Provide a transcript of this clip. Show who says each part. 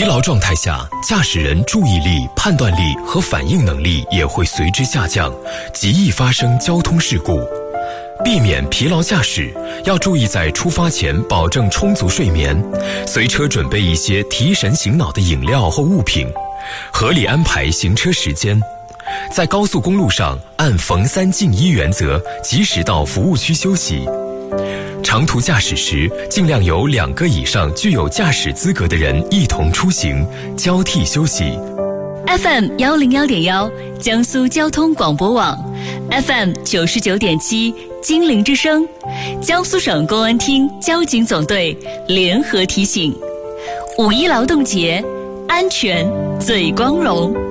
Speaker 1: 疲劳状态下，驾驶人注意力、判断力和反应能力也会随之下降，极易发生交通事故。避免疲劳驾驶，要注意在出发前保证充足睡眠，随车准备一些提神醒脑的饮料或物品，合理安排行车时间。在高速公路上按逢3进1原则及时到服务区休息。长途驾驶时，尽量有2个以上具有驾驶资格的人一同出行，交替休息。
Speaker 2: FM 101.1江苏交通广播网 ，FM 99.7金陵之声，江苏省公安厅交警总队联合提醒：五一劳动节，安全最光荣。